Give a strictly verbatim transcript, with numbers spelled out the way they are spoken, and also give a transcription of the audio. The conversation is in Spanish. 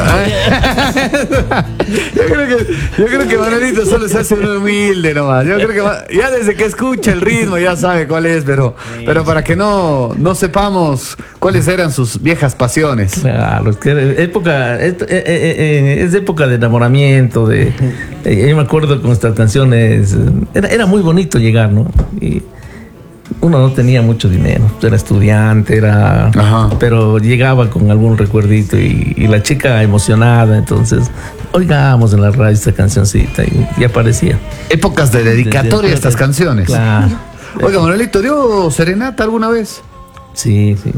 yo, creo que, yo creo que Manuelito solo se hace un humilde nomás. Yo creo que ya desde que escucha el ritmo ya sabe cuál es, pero, pero para que no, no sepamos cuáles eran sus viejas pasiones. Claro, es que época, es, es época de enamoramiento, de, yo me acuerdo con estas canciones, era, era muy bonito llegar, ¿no? Y uno no tenía mucho dinero, era estudiante, era, Ajá. pero llegaba con algún recuerdito y, y la chica emocionada, entonces oigamos en la radio esta cancioncita y, y aparecía. Épocas de dedicatoria a estas canciones. Claro. Oiga, Manuelito, ¿dio serenata alguna vez? Sí, sí.